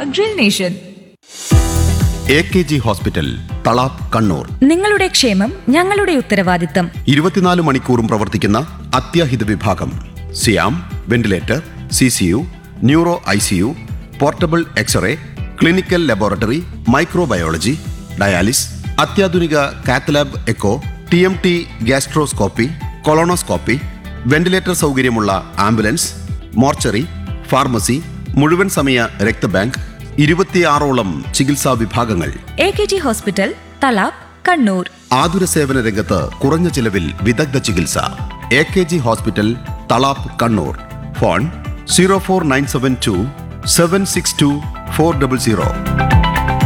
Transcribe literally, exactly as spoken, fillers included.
Grill nation. A K G hospital, Thalap, Kannur. നിങ്ങളുടെ ക്ഷേമം ഞങ്ങളുടെ ഉത്തരവാദിത്തം. ഇരുപത്തിനാല് മണിക്കൂറും പ്രവർത്തിക്കുന്ന അത്യാഹിത വിഭാഗം, സിയാം, ventilator, C C U, neuro I C U, portable x-ray, clinical laboratory, microbiology, dialysis, അത്യാധുനിക cath lab echo, T M T, gastroscopy, colonoscopy, ventilator സൗകര്യമുള്ള ആംബുലൻസ്, മോർച്ചറി, ഫാർമസി, മുഴുവൻ സമയ രക്തബാങ്ക്, ഇരുപത്തിയാറോളം ചികിത്സാ വിഭാഗങ്ങൾ. A K G hospital, Thalap, Kannur. ആതുര സേവന രംഗത്ത് കുറഞ്ഞ ചിലവിൽ വിദഗ്ധ ചികിത്സ. A K G hospital, Thalap, Kannur. Phone zero four nine seven to seven six to four double zero.